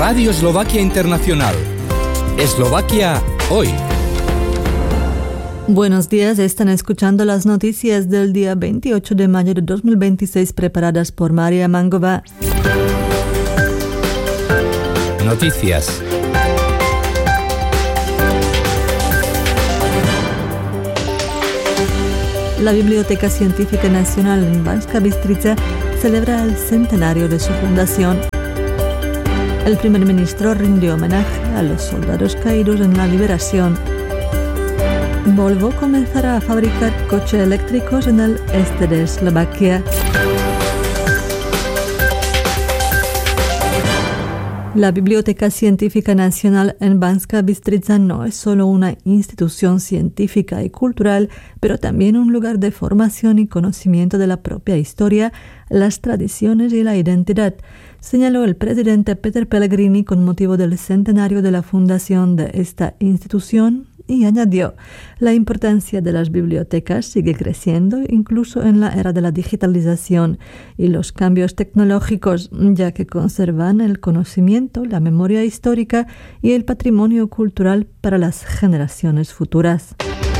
Radio Eslovaquia Internacional. Eslovaquia hoy. Buenos días, están escuchando las noticias del día 28 de mayo de 2026 preparadas por María Mangova. Noticias. La Biblioteca Científica Nacional en Banská Bystrica celebra el centenario de su fundación. El primer ministro rindió homenaje a los soldados caídos en la liberación. Volvo comenzará a fabricar coches eléctricos en el este de Eslovaquia. La Biblioteca Científica Nacional en Banská Bystrica no es solo una institución científica y cultural, pero también un lugar de formación y conocimiento de la propia historia, las tradiciones y la identidad, señaló el presidente Peter Pellegrini con motivo del centenario de la fundación de esta institución. Y añadió, la importancia de las bibliotecas sigue creciendo incluso en la era de la digitalización y los cambios tecnológicos, ya que conservan el conocimiento, la memoria histórica y el patrimonio cultural para las generaciones futuras.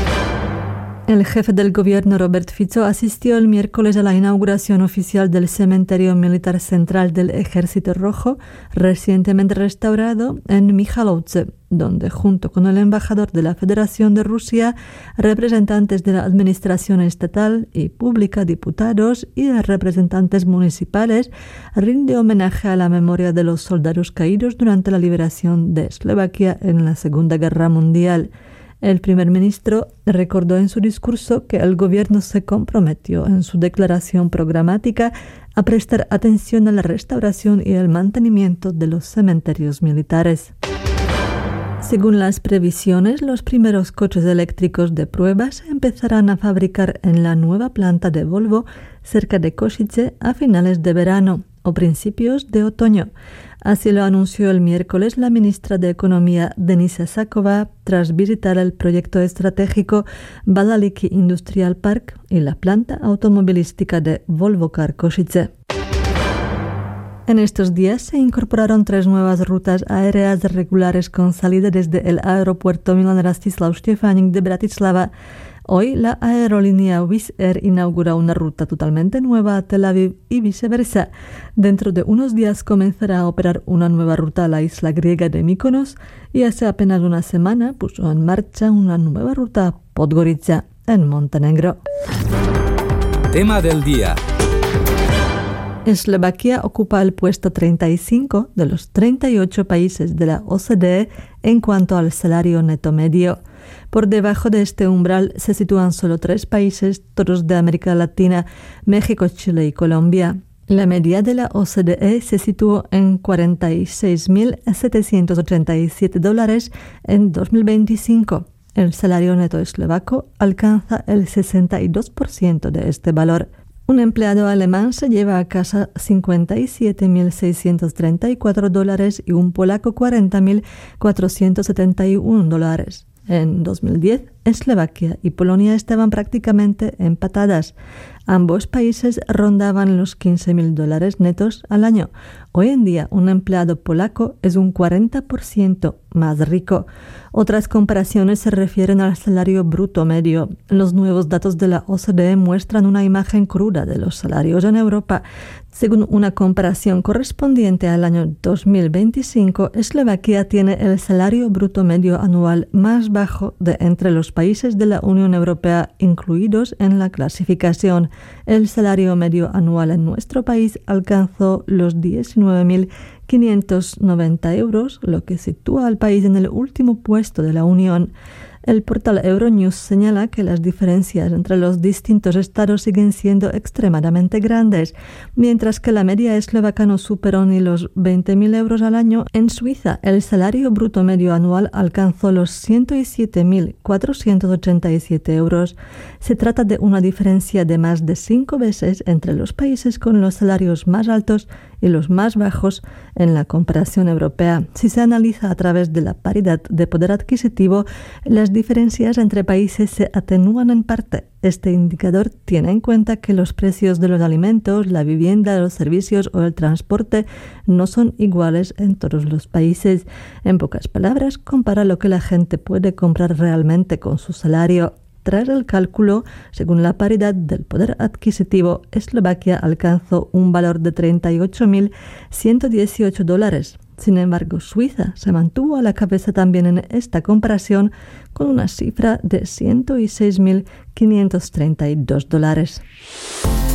El jefe del gobierno, Robert Fico, asistió el miércoles a la inauguración oficial del Cementerio Militar Central del Ejército Rojo, recientemente restaurado en Michalovce, donde junto con el embajador de la Federación de Rusia, representantes de la administración estatal y pública, diputados y representantes municipales, rinde homenaje a la memoria de los soldados caídos durante la liberación de Eslovaquia en la Segunda Guerra Mundial. El primer ministro recordó en su discurso que el gobierno se comprometió en su declaración programática a prestar atención a la restauración y el mantenimiento de los cementerios militares. Según las previsiones, los primeros coches eléctricos de prueba se empezarán a fabricar en la nueva planta de Volvo cerca de Košice a finales de verano o principios de otoño. Así lo anunció el miércoles la ministra de Economía Denisa Sáková tras visitar el proyecto estratégico Badalíky Industrial Park y la planta automovilística de Volvo Car Košice. En estos días se incorporaron 3 nuevas rutas aéreas regulares con salida desde el aeropuerto Milan Rastislav Štefánik de Bratislava. Hoy la aerolínea Wizz Air inaugura una ruta totalmente nueva a Tel Aviv y viceversa. Dentro de unos días comenzará a operar una nueva ruta a la isla griega de Mykonos y hace apenas una semana puso en marcha una nueva ruta a Podgorica, en Montenegro. Tema del día. Eslovaquia ocupa el puesto 35 de los 38 países de la OCDE en cuanto al salario neto medio. Por debajo de este umbral se sitúan solo 3 países, todos de América Latina, México, Chile y Colombia. La media de la OCDE se situó en $46.787 en 2025. El salario neto eslovaco alcanza el 62% de este valor. Un empleado alemán se lleva a casa $57.634 y un polaco $40.471. En 2010, Eslovaquia y Polonia estaban prácticamente empatadas. Ambos países rondaban los $15.000 netos al año. Hoy en día, un empleado polaco es un 40% más rico. Otras comparaciones se refieren al salario bruto medio. Los nuevos datos de la OCDE muestran una imagen cruda de los salarios en Europa. Según una comparación correspondiente al año 2025, Eslovaquia tiene el salario bruto medio anual más bajo de entre los países de la Unión Europea incluidos en la clasificación. El salario medio anual en nuestro país alcanzó los 19.590 euros, lo que sitúa al país en el último puesto de la Unión. El portal Euronews señala que las diferencias entre los distintos estados siguen siendo extremadamente grandes. Mientras que la media eslovaca no superó ni los 20.000 euros al año, en Suiza el salario bruto medio anual alcanzó los 107.487 euros. Se trata de una diferencia de más de 5 veces entre los países con los salarios más altos y los más bajos En la comparación europea, si se analiza a través de la paridad de poder adquisitivo, las diferencias entre países se atenúan en parte. Este indicador tiene en cuenta que los precios de los alimentos, la vivienda, los servicios o el transporte no son iguales en todos los países. En pocas palabras, compara lo que la gente puede comprar realmente con su salario. Tras el cálculo, según la paridad del poder adquisitivo, Eslovaquia alcanzó un valor de $30.118. Sin embargo, Suiza se mantuvo a la cabeza también en esta comparación con una cifra de $106.532.